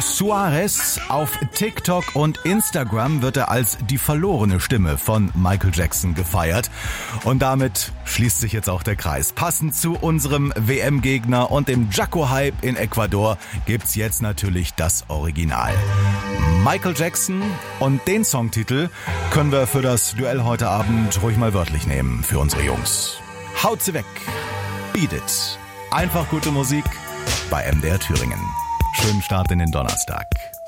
Suarez. Auf TikTok und Instagram wird er als die verlorene Stimme von Michael Jackson gefeiert. Und damit schließt sich jetzt auch der Kreis. Passend zu unserem WM-Gegner und dem Jaco-Hype in Ecuador gibt's jetzt natürlich das Original. Michael Jackson, und den Songtitel können wir für das Duell heute Abend ruhig mal wörtlich nehmen für unsere Jungs. Haut sie weg. Beat it. Einfach gute Musik bei MDR Thüringen. Schönen Start in den Donnerstag.